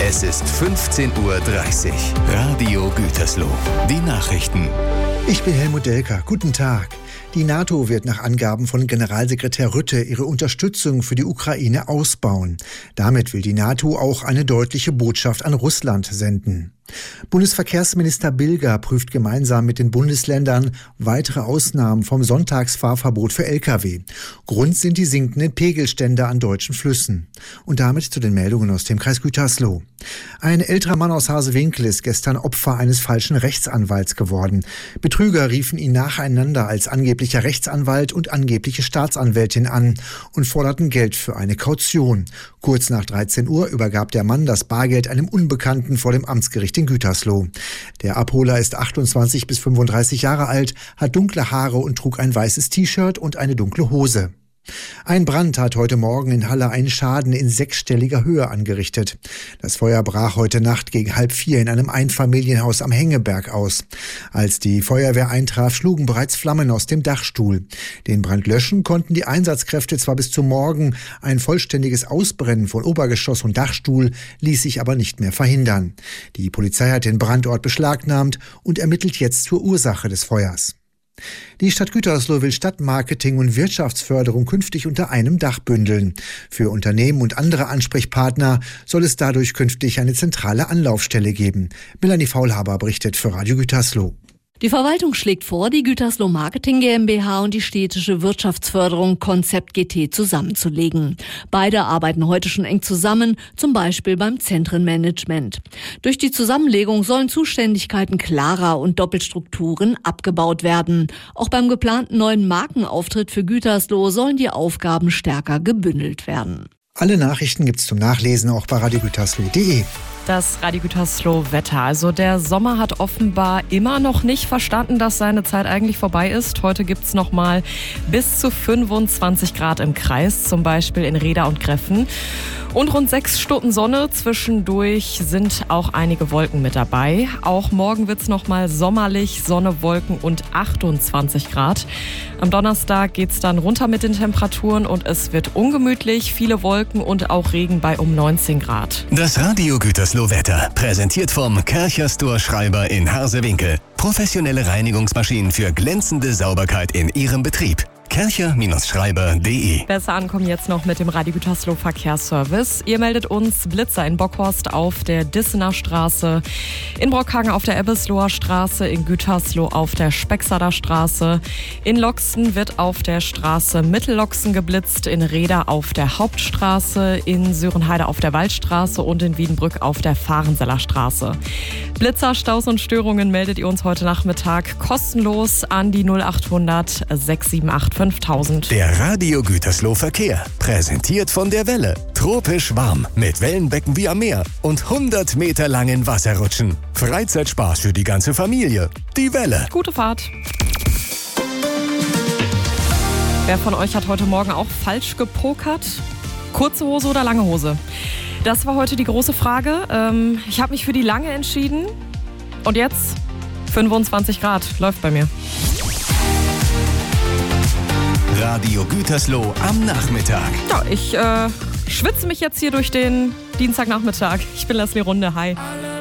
Es ist 15:30 Uhr. Radio Gütersloh. Die Nachrichten. Ich bin Helmut Delker. Guten Tag. Die NATO wird nach Angaben von Generalsekretär Rutte ihre Unterstützung für die Ukraine ausbauen. Damit will die NATO auch eine deutliche Botschaft an Russland senden. Bundesverkehrsminister Bilger prüft gemeinsam mit den Bundesländern weitere Ausnahmen vom Sonntagsfahrverbot für Lkw. Grund sind die sinkenden Pegelstände an deutschen Flüssen. Und damit zu den Meldungen aus dem Kreis Gütersloh. Ein älterer Mann aus Harsewinkel ist gestern Opfer eines falschen Rechtsanwalts geworden. Betrüger riefen ihn nacheinander als angeblicher Rechtsanwalt und angebliche Staatsanwältin an und forderten Geld für eine Kaution. Kurz nach 13 Uhr übergab der Mann das Bargeld einem Unbekannten vor dem Amtsgericht in Gütersloh. Der Abholer ist 28 bis 35 Jahre alt, hat dunkle Haare und trug ein weißes T-Shirt und eine dunkle Hose. Ein Brand hat heute Morgen in Halle einen Schaden in 6-stelliger Höhe angerichtet. Das Feuer brach heute Nacht gegen 3:30 in einem Einfamilienhaus am Hengeberg aus. Als die Feuerwehr eintraf, schlugen bereits Flammen aus dem Dachstuhl. Den Brand löschen konnten die Einsatzkräfte zwar bis zum Morgen. Ein vollständiges Ausbrennen von Obergeschoss und Dachstuhl ließ sich aber nicht mehr verhindern. Die Polizei hat den Brandort beschlagnahmt und ermittelt jetzt zur Ursache des Feuers. Die Stadt Gütersloh will Stadtmarketing und Wirtschaftsförderung künftig unter einem Dach bündeln. Für Unternehmen und andere Ansprechpartner soll es dadurch künftig eine zentrale Anlaufstelle geben. Melanie Faulhaber berichtet für Radio Gütersloh. Die Verwaltung schlägt vor, die Gütersloh Marketing GmbH und die städtische Wirtschaftsförderung Konzept GT zusammenzulegen. Beide arbeiten heute schon eng zusammen, zum Beispiel beim Zentrenmanagement. Durch die Zusammenlegung sollen Zuständigkeiten klarer und Doppelstrukturen abgebaut werden. Auch beim geplanten neuen Markenauftritt für Gütersloh sollen die Aufgaben stärker gebündelt werden. Alle Nachrichten gibt's zum Nachlesen auch bei radiogütersloh.de. Das Radio Gütersloh Wetter. Also der Sommer hat offenbar immer noch nicht verstanden, dass seine Zeit eigentlich vorbei ist. Heute gibt's noch mal bis zu 25 Grad im Kreis, zum Beispiel in Reda und Greffen. Und rund 6 Stunden Sonne. Zwischendurch sind auch einige Wolken mit dabei. Auch morgen wird's noch mal sommerlich, Sonne, Wolken und 28 Grad. Am Donnerstag geht's dann runter mit den Temperaturen und es wird ungemütlich, viele Wolken und auch Regen bei um 19 Grad. Das Radio Gütersloh Wetter, präsentiert vom Kercher-Store Schreiber in Harsewinkel. Professionelle Reinigungsmaschinen für glänzende Sauberkeit in Ihrem Betrieb. Kercher-Schreiber.de. Besser ankommen jetzt noch mit dem Radio Gütersloh Verkehrsservice. Ihr meldet uns Blitzer in Bockhorst auf der Dissener Straße, in Brockhagen auf der Ebbesloher Straße, in Gütersloh auf der Spexader Straße. In Loxen wird auf der Straße Mittelloxen geblitzt, in Reda auf der Hauptstraße, in Sörenheide auf der Waldstraße und in Wiedenbrück auf der Fahrenseller Straße. Blitzer, Staus und Störungen meldet ihr uns heute Nachmittag kostenlos an die 0800 678 5000. Der Radio Gütersloh Verkehr, präsentiert von der Welle. Tropisch warm, mit Wellenbecken wie am Meer und 100 Meter langen Wasserrutschen. Freizeitspaß für die ganze Familie. Die Welle. Gute Fahrt. Wer von euch hat heute Morgen auch falsch gepokert? Kurze Hose oder lange Hose? Das war heute die große Frage. Ich habe mich für die lange entschieden. Und jetzt 25 Grad läuft bei mir. Radio Gütersloh am Nachmittag. Ja, ich schwitze mich jetzt hier durch den Dienstagnachmittag. Ich bin Leslie Runde. Hi.